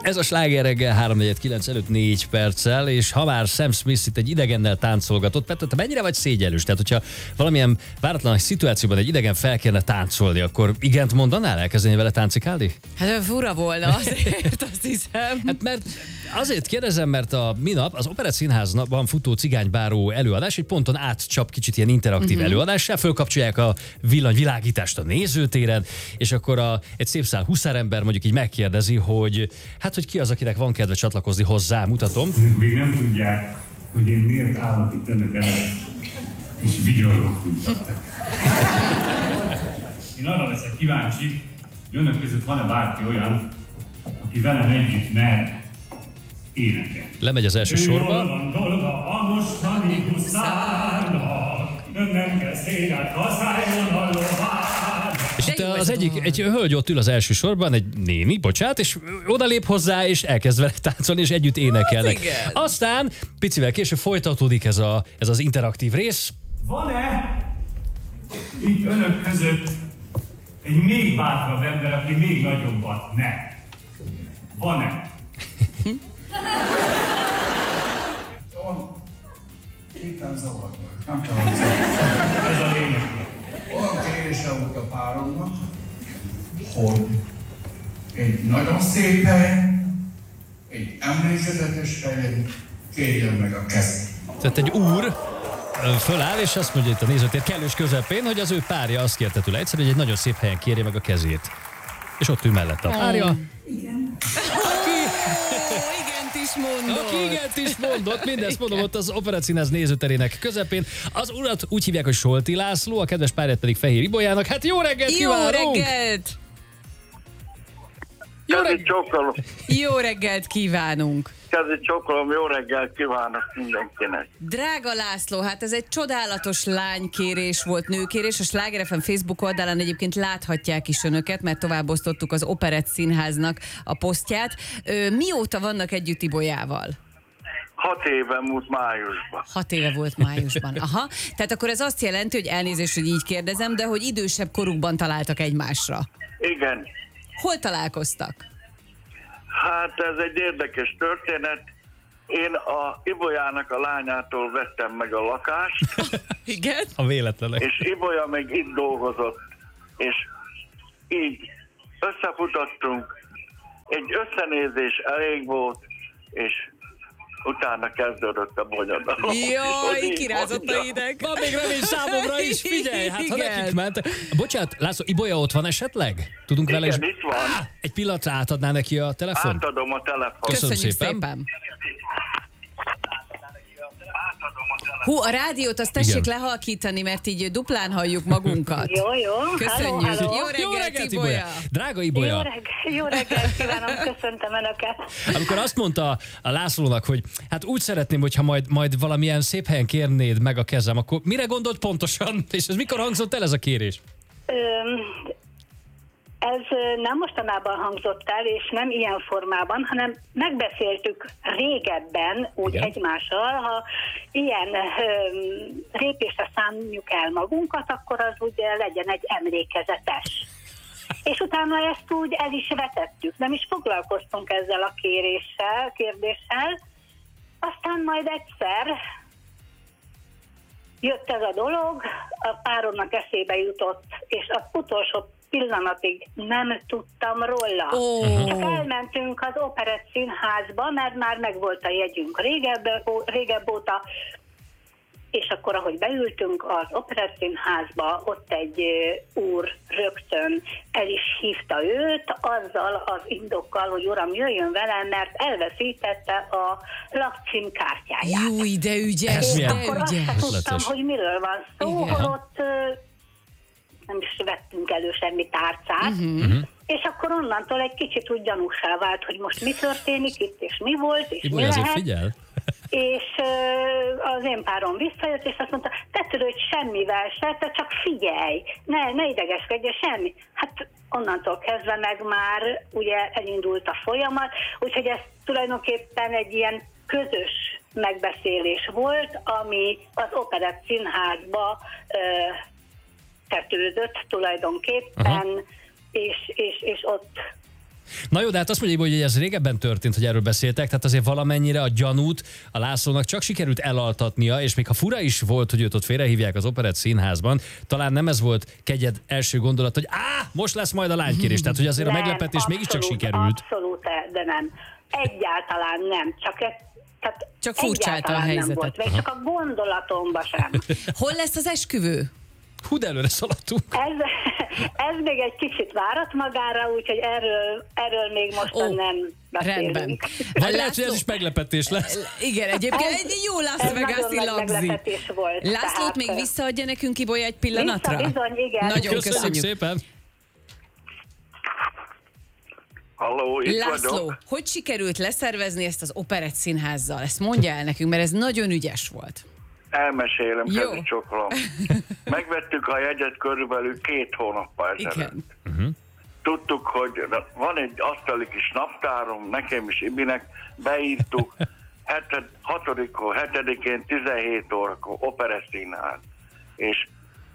Ez a Sláger reggel 3:49 előtt 4 perccel, és ha már Sam Smith itt egy idegennel táncolgatott, Petra, te mennyire vagy szégyellős? Tehát, hogyha valamilyen váratlan szituációban egy idegen fel kellene táncolni, akkor igent mondanál elkezdeni vele táncikálni? Hát fura volna azért, azt hiszem. Hát mert azért kérdezem, mert a minap az Operett Színházban futó cigánybáró előadás egy ponton átcsap kicsit ilyen interaktív előadással, fölkapcsolják a villanyvilágítást a nézőtéren, és akkor egy szép szál huszárember mondjuk így megkérdezi, hogy hát, hogy ki az, akinek van kedve csatlakozni hozzá, mutatom. Még nem tudják, hogy én miért állok itt önök előtt, és vigyorgok, úgy Én arra leszek kíváncsi, hogy önök között van-e bárki olyan, aki velem együtt mer énekelni. Lemegy az első sorba. Jól van dolga a mostani huszárnak, ön nem kell szégyát, használjon a lovát. És itt egy hölgy ott ül az első sorban, egy néni, bocsánat, és odalép hozzá, és elkezd vele táncolni, és együtt énekelnek. Aztán picivel később folytatódik ez az interaktív rész. Van-e itt önök között egy még bátrabb ember, aki még nagyobbat nem? Van-e? Éppen zavarnak, nem tudom. Ez a lényeg. Olyan kérése volt a páromnak, hogy egy nagyon szép helyen, egy emlékezetes helyen kérjen meg a kezét. Tehát egy úr föláll, és azt mondja itt a nézőtér kellős közepén, hogy az ő párja azt kérte tőle egyszerűen, hogy egy nagyon szép helyen kérje meg a kezét. És ott ül mellette a párja. Igen. Aki igent is mondott, mindezt mondom ott az Operett Színház nézőterének közepén. Az urat úgy hívják, hogy Solti László, a kedves párját pedig Fehér Ibolyának. Hát jó reggelt kívánunk! Jó reggelt! Jó reggelt kívánunk! Kezi csokolom, jó reggelt kívánok mindenkinek. Drága László, hát ez egy csodálatos lánykérés volt, nőkérés. A Sláger FM Facebook oldalán egyébként láthatják is önöket, mert továbbosztottuk az Operett Színháznak a posztját. Mióta vannak együtt Ibolyával? 6 éve múlt májusban. 6 éve volt májusban. Aha. Tehát akkor ez azt jelenti, hogy elnézést, hogy így kérdezem, de hogy idősebb korukban találtak egymásra. Igen. Hol találkoztak? Hát ez egy érdekes történet. Én a Ibolyának a lányától vettem meg a lakást. Igen? A véletlenek. És Ibolya még itt dolgozott. És így összefutottunk. Egy összenézés elég volt, és utána kezdődött a bonyodalom. Jaj, kirázott a hideg. Van még remény számomra is, figyelj, hát ha nekik ment. Bocsánat, László, Ibolya ott van esetleg? Tudunk Igen, vele is... itt van. Egy pillanatra átadná neki a telefont? Átadom a telefont. Köszönjük szépen. Hú, a rádiót azt tessék lehalkítani, mert így duplán halljuk magunkat. Jó. Köszönjük. Halló. Jó reggelt, Ibolya. Drága Ibolya. Jó reggelt kívánom, köszöntöm Önöket. Amikor azt mondta a Lászlónak, hogy hát úgy szeretném, hogyha majd valamilyen szép helyen kérnéd meg a kezem, akkor mire gondolt pontosan? És ez mikor hangzott el ez a kérés? Ez nem mostanában hangzott el, és nem ilyen formában, hanem megbeszéltük régebben úgy egymással, ha ilyen lépésre szánjuk el magunkat, akkor az ugye legyen egy emlékezetes. És utána ezt úgy el is vetettük, nem is foglalkoztunk ezzel a kérdéssel. Aztán majd egyszer jött ez a dolog, a páromnak eszébe jutott, és az utolsó pillanatig nem tudtam róla. Csak elmentünk az Operett Színházba, mert már megvolt a jegyünk régebb óta, és akkor, ahogy beültünk az Operett Színházba, ott egy úr rögtön el is hívta őt, azzal az indokkal, hogy uram, jöjjön velem, mert elveszítette a lakcím kártyáját. Júj, de ügyes, és akkor azt sem tudtam, hogy miről van szó, holott nem is vettünk elő semmi tárcát, és akkor onnantól egy kicsit úgy gyanúsá vált, hogy most mi történik itt, és mi volt, és mi lehet. Figyel. És az én párom visszajött, és azt mondta, te tudod, hogy semmivel se, te csak figyelj, ne idegeskedj, semmi. Hát onnantól kezdve meg már ugye elindult a folyamat, úgyhogy ez tulajdonképpen egy ilyen közös megbeszélés volt, ami az Operett Színházba tetődött tulajdonképpen, és ott Na jó, de hát azt mondja, hogy ez régebben történt, hogy erről beszéltek, tehát azért valamennyire a gyanút a Lászlónak csak sikerült elaltatnia, és még ha fura is volt, hogy őt ott félrehívják az Operett Színházban, talán nem ez volt Kegyed első gondolat, hogy most lesz majd a lánykérés, tehát hogy azért a meglepetés mégiscsak sikerült. Abszolút, de nem. Egyáltalán nem. Csak furcsálta a helyzetet. Nem volt, vagy csak a gondolatomba sem. Hol lesz az esküvő? Hú, de előre szaladtunk. Ez még egy kicsit várat magára, úgyhogy erről még mostan nem beszélünk. Rendben. Vagy lehet, hogy ez is meglepetés lesz. Igen, egyébként egy jó Las Vegas-i lagzi. Meglepetés volt. Lászlót még visszaadja nekünk, Ibolya, egy pillanatra? Bizony, igen. Nagyon Köszönjük szépen. Halló, itt László, vagyok. hogy sikerült leszervezni ezt az Operett Színházzal? Ezt mondja el nekünk, mert ez nagyon ügyes volt. Elmesélem, Jó. kedves csokolom. Megvettük a jegyet körülbelül 2 hónappal ezelőtt. Igen. Tudtuk, hogy van egy asztali kis naptárom, nekem is Ibinek, beírtuk 6-kor, 7-én 17 órakor Operett Színház. És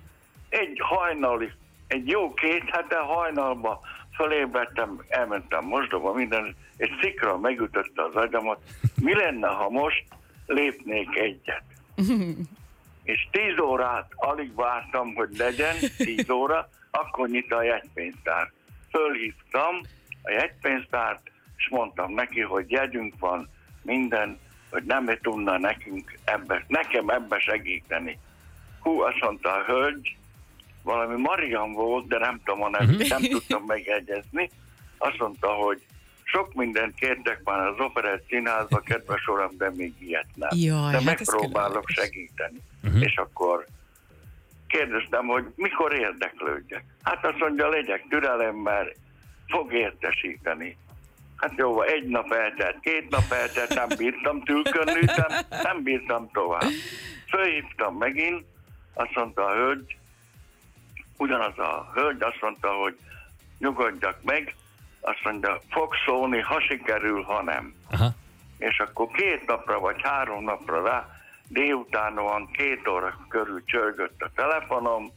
egy jó 2 hete hajnalba fölébredtem, elmentem mosdóba, minden, egy szikra megütötte az agyamat. Mi lenne, ha most lépnék egyet? És 10 órát alig vártam, hogy legyen, 10 óra, akkor nyit a jegypénztár. Fölhívtam a jegypénztárt, és mondtam neki, hogy jegyünk van, minden, hogy nem tudna nekem ebbe segíteni. Azt mondta a hölgy, valami Marian volt, de nem tudom a nevét, nem tudtam megegyezni. Azt mondta, hogy sok mindent kértek már az Operett Színházba, kedves uram, de még ilyet nem. Jaj, de hát megpróbálok segíteni. És akkor kérdeztem, hogy mikor érdeklődjek. Hát azt mondja, legyek türelemmel, fog értesíteni. Hát jó, 1 nap eltelt, 2 nap eltelt, nem bírtam tülkönlűtem, nem bírtam tovább. Fölhívtam megint, azt mondta a hölgy, ugyanaz a hölgy azt mondta, hogy nyugodjak meg, azt mondja, fog szólni, ha sikerül, ha nem. Aha. És akkor 2 napra vagy 3 napra rá, délutánon 2 óra körül csörgött a telefonom,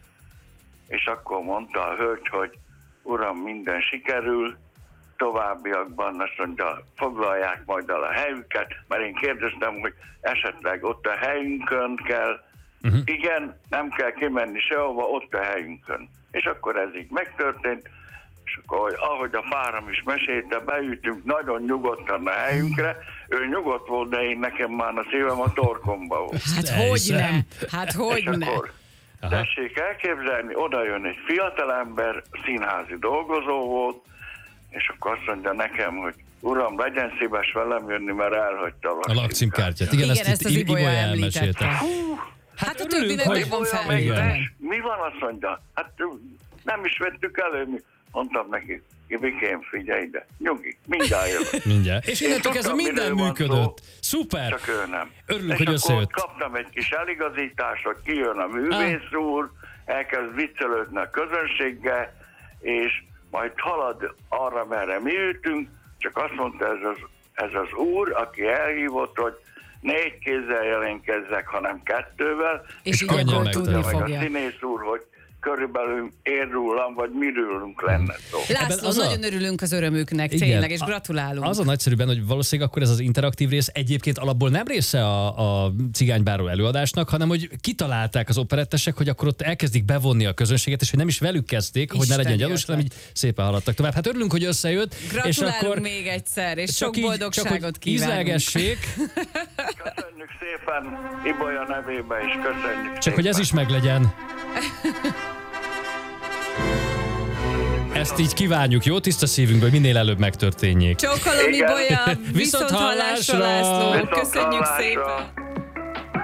és akkor mondta a hölgy, hogy uram, minden sikerül, továbbiakban azt mondja, foglalják majd el a helyüket, mert én kérdeztem, hogy esetleg ott a helyünkön kell, igen, nem kell kimenni sehova, ott a helyünkön. És akkor ez így megtörtént, és akkor, ahogy a párom is mesélte, beütünk nagyon nyugodtan a helyünkre, ő nyugodt volt, de én nekem már a szívem a torkomba volt. Hát hogy ne? Hát hogy És ne? akkor tessék elképzelni, oda jön egy fiatalember, színházi dolgozó volt, és akkor azt mondja nekem, hogy uram, legyen szíves velem jönni, mert elhagyta a lakcímkártyát. Igen, Igen, ezt az Ibolya elmesélte. Hát a többinek meg van felvétel. Mi van, azt mondja? Hát nem is vettük elő. Mondtam neki, Ibikém, figyelj ide, nyugi, mindjárt jövök. Mindjárt. És innentől kezdve minden működött. Szuper! Csak ő nem. Örülünk, és hogy összejött. akkor kaptam egy kis eligazítást, hogy kijön a művész úr, elkezd viccelődni a közönséggel, és majd halad arra, merre mi ültünk, csak azt mondta ez az úr, aki elhívott, hogy 4 kézzel jelentkezzek, hanem 2-vel, És így könnyen akkor tudni megtalálja. meg a fogja. színész úr, hogy körülbelül én rólam, vagy mirőlünk lenne szó. László, az a- nagyon örülünk az örömüknek, Igen. tényleg, és gratulálunk. Az a nagyszerűben, hogy valószínűleg akkor ez az interaktív rész egyébként alapból nem része a cigánybáró előadásnak, hanem hogy kitalálták az operettesek, hogy akkor ott elkezdik bevonni a közönséget, és hogy nem is velük kezdték, hogy ne legyen gyanús, hanem így szépen haladtak tovább. Hát örülünk, hogy összejött. És Gratulálunk akkor még egyszer, és csak sok így- boldogságot csak hogy kívánunk. ízlelgessék, Köszönjük szépen Ibolya nevébe is, köszönjük csak hogy ez is meglegyen. Ezt így kívánjuk, jó tiszta szívünkből, minél előbb megtörténjék. Csókolom, Igen. Ibolya, Viszont viszont hallásra, hallásra. László, Viszont köszönjük hallásra. szépen.